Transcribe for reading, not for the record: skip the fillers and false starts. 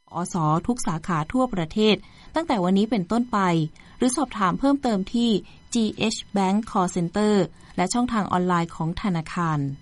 อส.ทุกสาขาทั่วประเทศตั้งแต่วันนี้เป็นต้นไปหรือสอบถามเพิ่มเติมที่ GH Bank Call Center และช่องทางออนไลน์ของธนาคาร